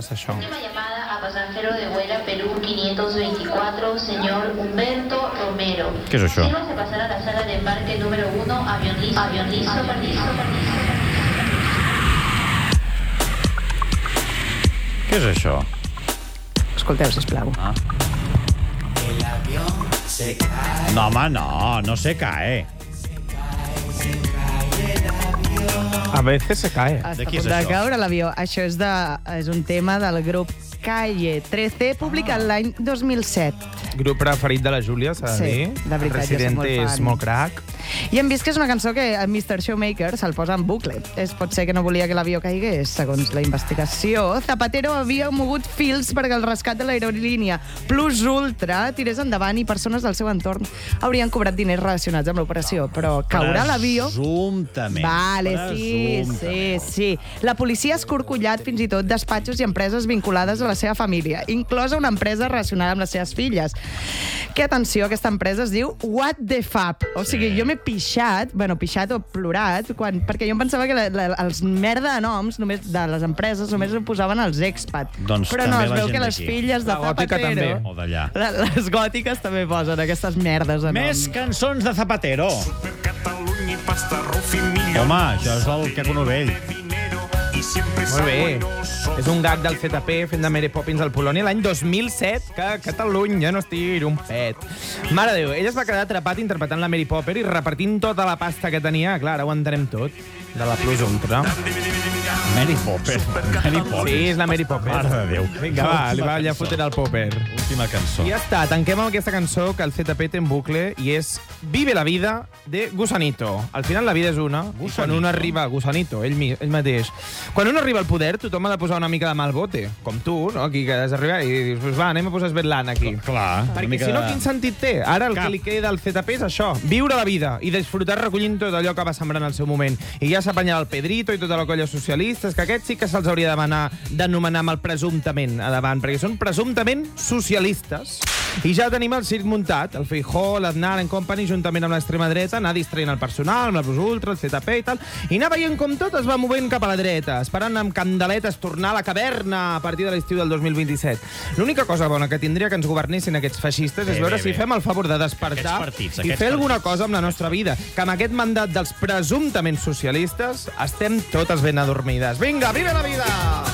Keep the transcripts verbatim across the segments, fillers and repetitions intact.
passa això. Última llamada a pasajero de vuela Perú quinientos veinticuatro, señor Humberto Romero. Què és això? Sírvase pasar a la sala de embarque número uno, avión listo, avión listo, avión listo, avión listo. Què és això? Escolteu, sisplau. Ah. No, home, no, no se cae. A veces se cae. De qui és Està a punt de això? caure l'avió. Això és, de, és un tema del grup Calle trece, publicat Ah. l'any dos mil set. Grup preferit de la Júlia, s'ha de Sí, dir. de veritat, jo soc Residente molt fan. és molt crac. I hem vist que és una cançó que el mister Shoemaker se'l posa en bucle. Es pot ser que no volia que l'avió caigués, segons la investigació. Zapatero havia mogut fils perquè el rescat de l'aerolínia Plus Ultra tirés endavant i persones del seu entorn haurien cobrat diners relacionats amb l'operació. Però caurà l'avió... Presumptament. Vale, sí, sí, sí. La policia ha escorcollat fins i tot despatxos i empreses vinculades a la seva família, inclosa una empresa relacionada amb les seves filles. Que, atenció, aquesta empresa es diu What the Fab. O sigui, jo m'he pixat, bueno, pixat o plorat, quan, perquè jo em pensava que la, la, els merda de noms només de les empreses només ho posaven els expat. Doncs Però no, també es la veu gent que les d'aquí. filles de La gòtica Zapatero... també. O d'allà. La, les gòtiques també posen aquestes merdes de noms. Més cançons de Zapatero. Home, això és el Queco Novell. Molt bé. És un gag del Z P fent de Mary Poppins al Polònia l'any dos mil set, que a Catalunya no estira un pet. Mare de Déu, ell es va quedar atrapat interpretant la Mary Popper i repartint tota la pasta que tenia. Clar, ara ho entenem tot, de la Plus Ultra. Mary Popper. Mary Popper. Sí, és la Mary Popper. Mare de Déu. Vinga, va, li va allà fotre el Popper. Última cançó. I ja està, tanquem amb aquesta cançó que el Z P té en bucle i és Vive la vida de Gusanito. Al final la vida és una, i quan un arriba... Gusanito, ell, mi- ell mateix. Quan un arriba al poder, tothom ha de posar una mica de mà al bote. Com tu, no? Aquí que has d'arribar i dius, pues va, anem a posar Svetlana aquí. Clar. una Perquè mica si no, de- quin sentit té? Ara el Cap. que li queda al Z P és això, viure la vida i disfrutar recollint tot allò que va sembrar en el seu moment. I ja s'apanyarà el Pedrito i tota la colla socialistes, que aquests sí que se'ls hauria de demanar d'anomenar amb el presumptament a davant, perquè són presumptament socialistes. I ja tenim el circ muntat, el Feijóo, l'Aznar en company, juntament amb l'extrema dreta, anar distraient el personal, amb la Plus Ultra, el Z P i tal, i anar veient com tot es va movent cap a la dreta, esperant amb candeletes tornar a la caverna a partir de l'estiu del dos mil vint-i-set. L'única cosa bona que tindria que ens governessin aquests feixistes és Bé, veure bé, si bé. fem el favor de despertar Aquests partits, i aquests fer alguna partits. cosa amb la nostra vida, que amb aquest mandat dels presumptament socialistes estem totes ben adormides. Vinga, vive la vida!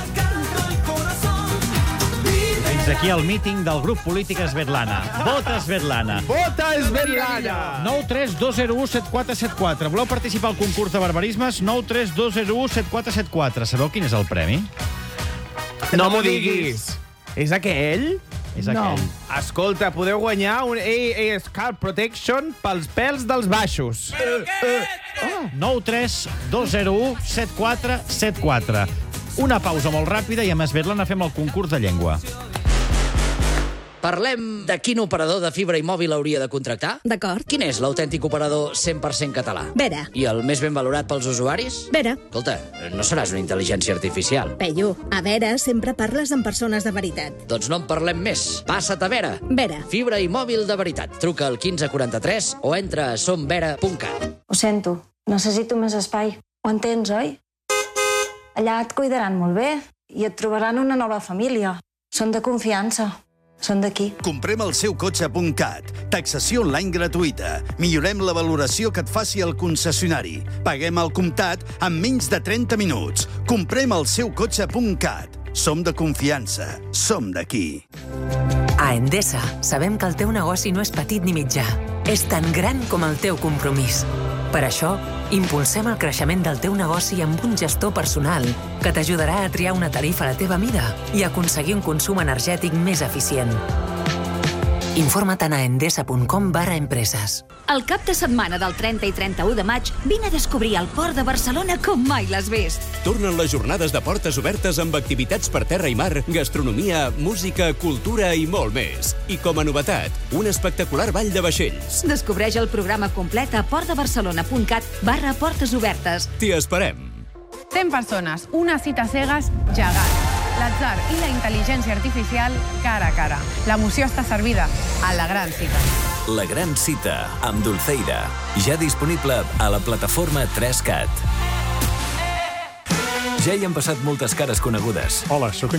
Fins aquí el míting del grup polític Svetlana. Vota Svetlana. Vota Svetlana! nou tres dos zero u set quatre set quatre. Voleu participar al concurs de barbarismes? nou tres dos zero u set quatre set quatre. Sabeu quin és el premi? No m'ho diguis! És aquell? És No. aquell. Escolta, podeu guanyar un A A Scalp Protection pels pèls dels baixos. nou tres dos zero u set quatre set quatre. Una pausa molt ràpida i amb Svetlana fem el concurs de llengua. Parlem de quin operador de fibra i mòbil hauria de contractar? D'acord. Quin és l'autèntic operador cent per cent català? Vera. I el més ben valorat pels usuaris? Vera. Escolta, no seràs una intel·ligència artificial. Peyu, a Vera sempre parles amb persones de veritat. Doncs no en parlem més. Passa't a Vera. Vera. Fibra i mòbil de veritat. Truca al quinze quaranta-tres o entra a somvera punt cat. Ho sento, necessito més espai. Ho entens, oi? Allà et cuidaran molt bé i et trobaran una nova família. Són de confiança. Són d'aquí. Comprem el seu cotxe punt cat. Taxació online gratuïta. Millorem la valoració que et faci el concessionari. Paguem al comptat en menys de trenta minuts. Comprem el seu cotxe punt cat. Som de confiança. Som d'aquí. A Endesa sabem que el teu negoci no és petit ni mitjà. És tan gran com el teu compromís. Per això, impulsem el creixement del teu negoci amb un gestor personal que t'ajudarà a triar una tarifa a la teva mida i aconseguir un consum energètic més eficient. Informa't a endesa punt com barra empreses. El cap de setmana del trenta i trenta-u de maig vine a descobrir el Port de Barcelona com mai l'has vist. Tornen les jornades de portes obertes amb activitats per terra i mar, gastronomia, música, cultura i molt més. I com a novetat, un espectacular ball de vaixells. Descobreix el programa complet a portdebarcelona punt cat barra portes obertes. T'hi esperem. cent persones, una cita cegues gegant. L'atzar i la intel·ligència artificial cara a cara. L'emoció està servida a la gran cita. La gran cita, amb Dulceida. Ja disponible a la plataforma tres cat. Ja hi han passat moltes cares conegudes. Hola, sóc